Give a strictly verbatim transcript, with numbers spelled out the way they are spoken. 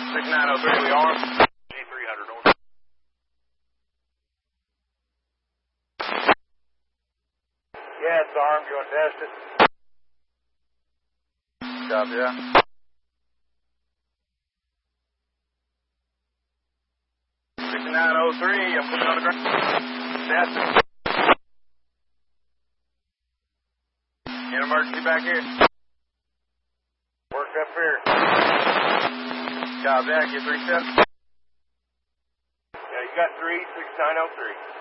six nine oh three, we armed. G three hundred north. Yeah, it's armed. You want to test it? Copy, yeah. six nine oh three, I'm putting it on the ground. Test it. Get emergency back here. Work up here. Copy, yeah, get three steps. Yeah, you got three, six nine oh three.